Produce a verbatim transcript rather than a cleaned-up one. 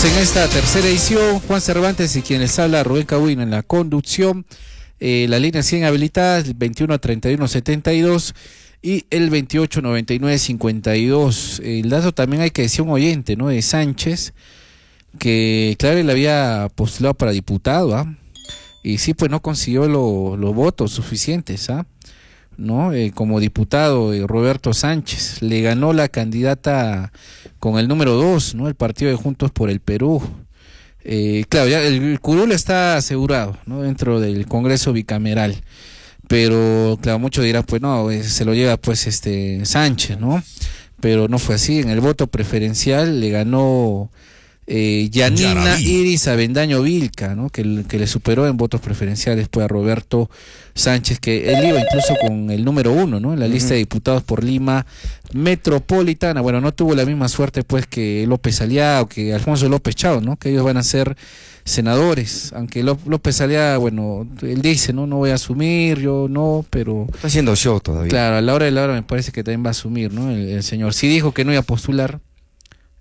en esta tercera edición. Juan Cervantes y quien les habla, Rubén Cabuino en la conducción. Eh, la línea cien habilitada, el veintiuno treinta y uno setenta y dos y el veintiocho noventa y nueve cincuenta y dos. El dato también hay que decir un oyente, ¿no? De Sánchez, que claro, él había postulado para diputado, ¿ah? Y sí, pues no consiguió lo, los votos suficientes, ¿ah? ¿No? Eh, como diputado, eh, Roberto Sánchez le ganó la candidata con el número dos, ¿no? El partido de Juntos por el Perú. Eh, claro, ya el, el curul está asegurado, ¿no? Dentro del Congreso bicameral, pero claro, muchos dirán, pues no, eh, se lo lleva pues este Sánchez, ¿no? Pero no fue así. En el voto preferencial le ganó Eh, Yanina Yaraví. Iris Avendaño Vilca, ¿no? Que, que le superó en votos preferenciales pues a Roberto Sánchez, que él iba incluso con el número uno, ¿no? En la uh-huh. lista de diputados por Lima Metropolitana. Bueno, no tuvo la misma suerte pues que López Aliaga o que Alfonso López Chao, ¿no? Que ellos van a ser senadores, aunque López Aliaga, bueno, él dice, no, no voy a asumir, yo no, pero... Está haciendo show todavía. Claro, a la hora de la hora me parece que también va a asumir, ¿no? El, el señor sí dijo que no iba a postular,